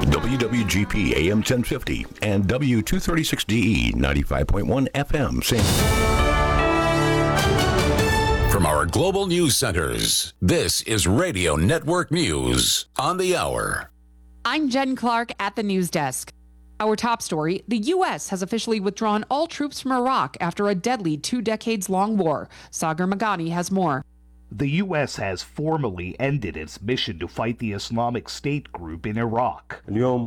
WWGP AM 1050 and W236DE 95.1 FM. From our global news centers, this is Radio Network News on the hour. I'm Jen Clark at the news desk. Our top story, the U.S. has officially withdrawn all troops from Iraq after a deadly 2 decades-long war. Sagar Magani has more. The U.S. has formally ended its mission to fight the Islamic State group in Iraq. An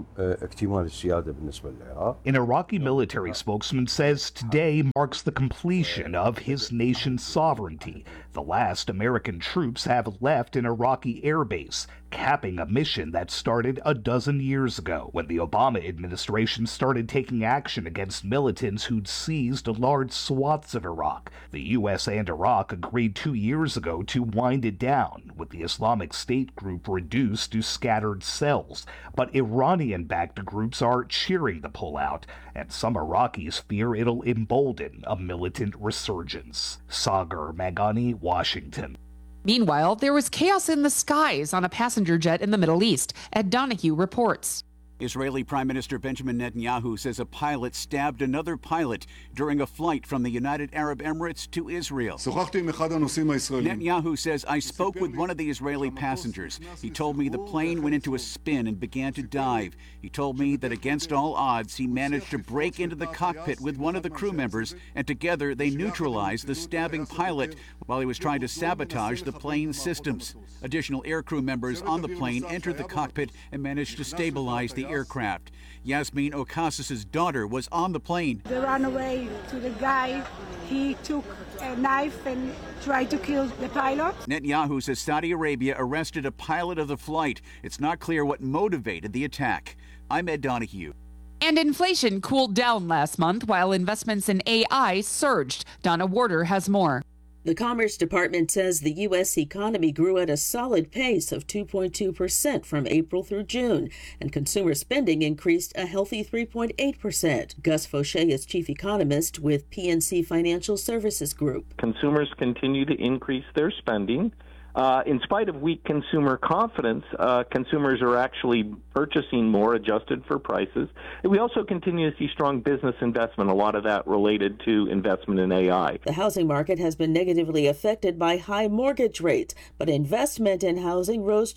Iraqi military spokesman says today marks the completion of his nation's sovereignty. The last American troops have left an Iraqi airbase, capping a mission that started a dozen years ago when the Obama administration started taking action against militants who'd seized large swaths of Iraq. The U.S. and Iraq agreed 2 years ago to wind it down, with the Islamic State group reduced to scattered cells. But Iranian-backed groups are cheering the pullout, and some Iraqis fear it'll embolden a militant resurgence. Sagar Magani, Washington. Meanwhile, there was chaos in the skies on a passenger jet in the Middle East. Ed Donahue reports. Israeli Prime Minister Benjamin Netanyahu says a pilot stabbed another pilot during a flight from the United Arab Emirates to Israel. Netanyahu says, I spoke with one of the Israeli passengers. He told me the plane went into a spin and began to dive. He told me that against all odds, he managed to break into the cockpit with one of the crew members, and together they neutralized the stabbing pilot while he was trying to sabotage the plane's systems. Additional aircrew members on the plane entered the cockpit and managed to stabilize the aircraft. Yasmin Ocasis's daughter was on the plane. They ran away to the guy. He took a knife and tried to kill the pilot. Netanyahu says Saudi Arabia arrested a pilot of the flight. It's not clear what motivated the attack. I'm Ed Donahue. And inflation cooled down last month while investments in AI surged. Donna Warder has more. The Commerce Department says the U.S. economy grew at a solid pace of 2.2% from April through June, and consumer spending increased a healthy 3.8%. Gus Fauché is chief economist with PNC Financial Services Group. Consumers continue to increase their spending. In spite of weak consumer confidence, consumers are actually purchasing more adjusted for prices. And we also continue to see strong business investment, a lot of that related to investment in AI. The housing market has been negatively affected by high mortgage rates, but investment in housing rose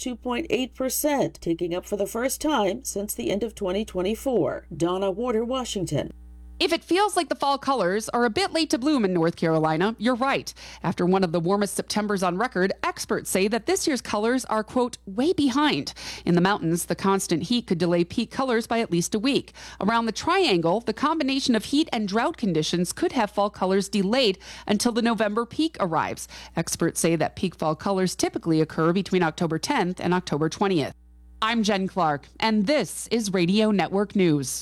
2.8%, ticking up for the first time since the end of 2024. Donna Warder, Washington. If it feels like the fall colors are a bit late to bloom in North Carolina, you're right. After one of the warmest Septembers on record, experts say that this year's colors are, quote, way behind. In the mountains, the constant heat could delay peak colors by at least a week. Around the Triangle, the combination of heat and drought conditions could have fall colors delayed until the November peak arrives. Experts say that peak fall colors typically occur between October 10th and October 20th. I'm Jen Clark, and this is Radio Network News.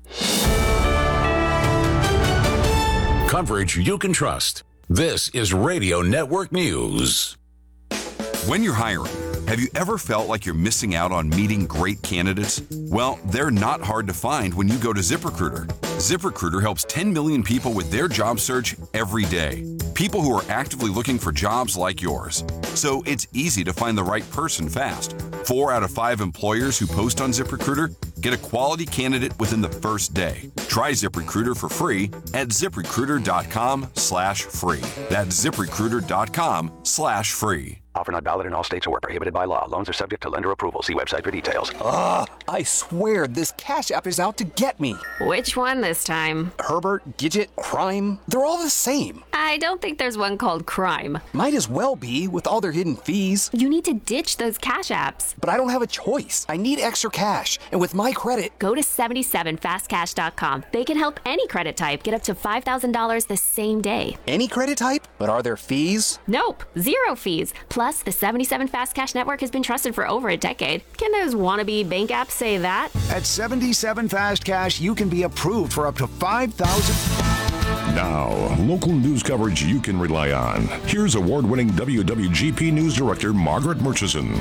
Coverage you can trust. This is Radio Network News. When you're hiring, have you ever felt like you're missing out on meeting great candidates? Well, they're not hard to find when you go to ZipRecruiter. ZipRecruiter helps 10 million people with their job search every day. People who are actively looking for jobs like yours. So it's easy to find the right person fast. 4 out of 5 employers who post on ZipRecruiter get a quality candidate within the first day. Try ZipRecruiter for free at ZipRecruiter.com/free. That's ZipRecruiter.com/free. Offer not valid in all states or where prohibited by law. Loans are subject to lender approval. See website for details. I swear this Cash App is out to get me. Which one this time? Herbert, Gidget, Crime. They're all the same. I don't think there's one called Crime. Might as well be with all their hidden fees. You need to ditch those Cash Apps. But I don't have a choice. I need extra cash. And with my credit... Go to 77fastcash.com. They can help any credit type get up to $5,000 the same day. Any credit type? But are there fees? Nope. 0 fees. Plus, the 77 Fast Cash network has been trusted for over a decade. Can those wannabe bank apps say that? At 77 Fast Cash, you can be approved for up to $5,000. Now, local news coverage you can rely on. Here's award-winning WWGP News Director Margaret Murchison.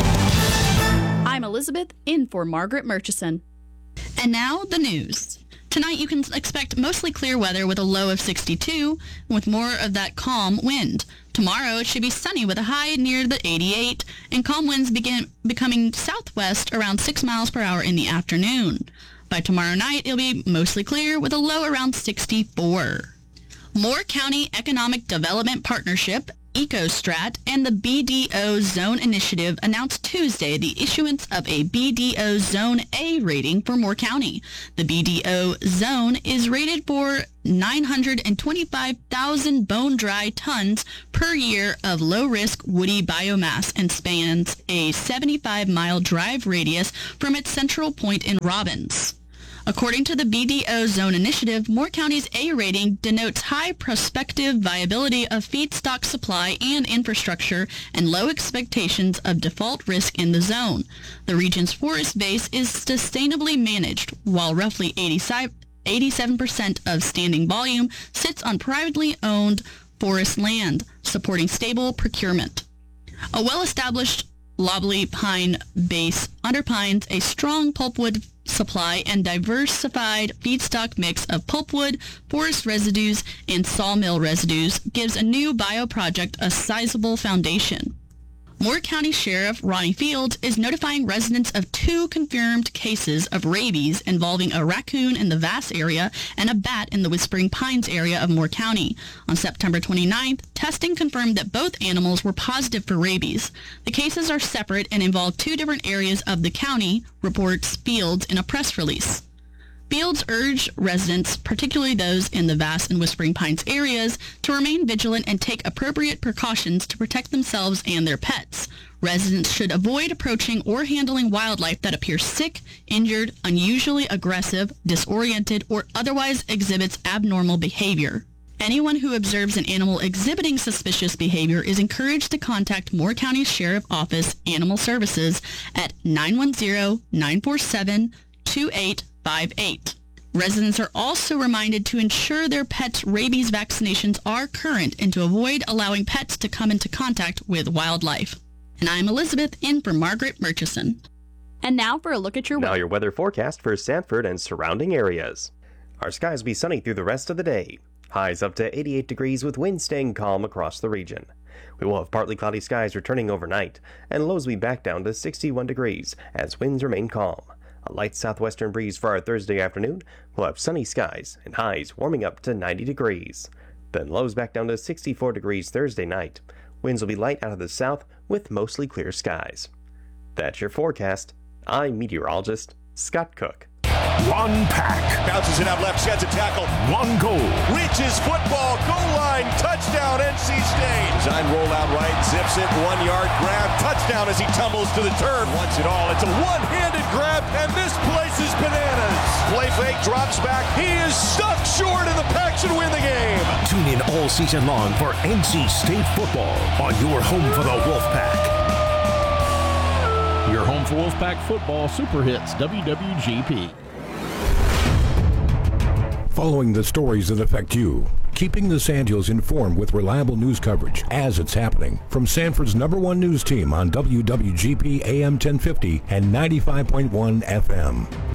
I'm Elizabeth, in for Margaret Murchison. And now, the news. Tonight you can expect mostly clear weather with a low of 62, with more of that calm wind. Tomorrow it should be sunny with a high near the 88, and calm winds begin becoming southwest around 6 miles per hour in the afternoon. By tomorrow night it'll be mostly clear with a low around 64. Moore County Economic Development Partnership, EcoStrat, and the BDO Zone Initiative announced Tuesday the issuance of a BDO Zone A rating for Moore County. The BDO Zone is rated for 925,000 bone-dry tons per year of low-risk woody biomass and spans a 75-mile drive radius from its central point in Robbins. According to the BDO Zone Initiative, Moore County's A rating denotes high prospective viability of feedstock supply and infrastructure and low expectations of default risk in the zone. The region's forest base is sustainably managed, while roughly 87% of standing volume sits on privately owned forest land, supporting stable procurement. A well-established lobley pine base underpins a strong pulpwood supply and diversified feedstock mix of pulpwood, forest residues, and sawmill residues gives a new bioproject a sizable foundation. Moore County Sheriff Ronnie Fields is notifying residents of 2 confirmed cases of rabies involving a raccoon in the Vass area and a bat in the Whispering Pines area of Moore County. On September 29th, testing confirmed that both animals were positive for rabies. The cases are separate and involve 2 different areas of the county, reports Fields in a press release. Fields urged residents, particularly those in the Vass and Whispering Pines areas, to remain vigilant and take appropriate precautions to protect themselves and their pets. Residents should avoid approaching or handling wildlife that appears sick, injured, unusually aggressive, disoriented, or otherwise exhibits abnormal behavior. Anyone who observes an animal exhibiting suspicious behavior is encouraged to contact Moore County Sheriff Office Animal Services at 910-947-2858. Residents are also reminded to ensure their pets' rabies vaccinations are current and to avoid allowing pets to come into contact with wildlife. And I'm Elizabeth, in for Margaret Murchison. And now for a look at your weather. Now your weather forecast for Sanford and surrounding areas. Our skies will be sunny through the rest of the day. Highs up to 88 degrees with winds staying calm across the region. We will have partly cloudy skies returning overnight, and lows will be back down to 61 degrees as winds remain calm. A light southwestern breeze for our Thursday afternoon. We'll have sunny skies and highs warming up to 90 degrees. Then lows back down to 64 degrees Thursday night. Winds will be light out of the south with mostly clear skies. That's your forecast. I'm meteorologist Scott Cook. One pack. Bounces it out left, sheds a tackle. One goal. Reaches football, goal line, touchdown, NC State. Design roll out right, zips it, 1 yard grab, touchdown as he tumbles to the turf. Wants it all. It's a one-handed grab, and this place is bananas. Play fake, drops back. He is stuck short, and the Pack should win the game. Tune in all season long for NC State football on your home for the Wolfpack. Your home for Wolfpack football, Super Hits WWGP. Following the stories that affect you, keeping the Sand Hills informed with reliable news coverage as it's happening. From Sanford's #1 news team on WWGP AM 1050 and 95.1 FM.